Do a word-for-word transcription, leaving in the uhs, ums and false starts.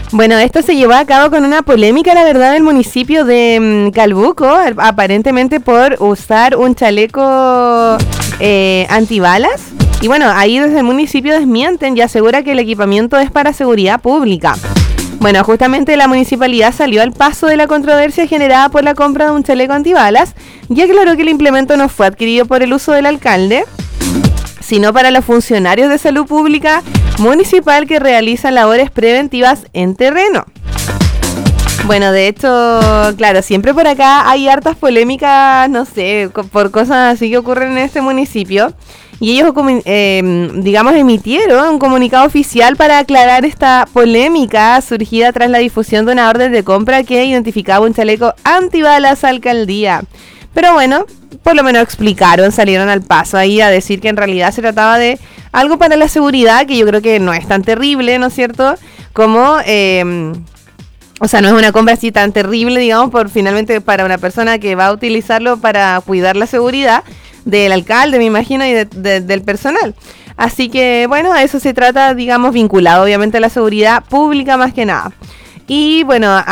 Bueno, esto se llevó a cabo con una polémica, la verdad, del municipio de um, Calbuco, aparentemente por usar un chaleco eh, antibalas. Y bueno, ahí desde el municipio desmienten y asegura que el equipamiento es para seguridad pública. Bueno, justamente la municipalidad salió al paso de la controversia generada por la compra de un chaleco antibalas y aclaró que el implemento no fue adquirido por el uso del alcalde, sino para los funcionarios de salud pública municipal que realizan labores preventivas en terreno. Bueno, de hecho, claro, siempre por acá hay hartas polémicas, no sé, por cosas así que ocurren en este municipio. Y ellos, eh, digamos, emitieron un comunicado oficial para aclarar esta polémica surgida tras la difusión de una orden de compra que identificaba un chaleco antibalas a alcaldía. Pero bueno, por lo menos explicaron, salieron al paso ahí a decir que en realidad se trataba de algo para la seguridad, que yo creo que no es tan terrible, ¿no es cierto? Como, eh, o sea, no es una compra así tan terrible, digamos, por finalmente para una persona que va a utilizarlo para cuidar la seguridad del alcalde, me imagino, y de, de, del personal. Así que, bueno, a eso se trata, digamos, vinculado obviamente a la seguridad pública más que nada. Y bueno,